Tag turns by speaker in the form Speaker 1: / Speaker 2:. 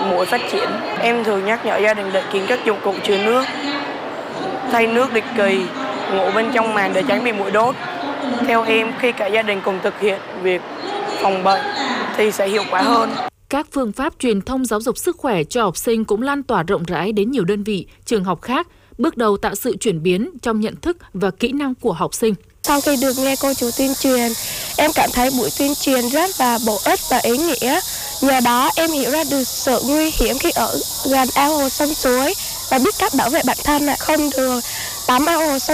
Speaker 1: muỗi phát triển. Em thường nhắc nhở gia đình đậy kín các dụng cụ chứa nước, thay nước định kỳ, ngủ bên trong màn để tránh bị muỗi đốt. Theo em, khi cả gia đình cùng thực hiện việc phòng bệnh thì sẽ hiệu quả hơn.
Speaker 2: Các phương pháp truyền thông giáo dục sức khỏe cho học sinh cũng lan tỏa rộng rãi đến nhiều đơn vị, trường học khác, bước đầu tạo sự chuyển biến trong nhận thức và kỹ năng của học sinh.
Speaker 3: Sau khi được nghe cô chú tuyên truyền, em cảm thấy buổi tuyên truyền rất là bổ ích và ý nghĩa. Nhờ đó em hiểu ra được sự nguy hiểm khi ở gần ao hồ sông suối và biết cách bảo vệ bản thân, không được tắm ao hồ sông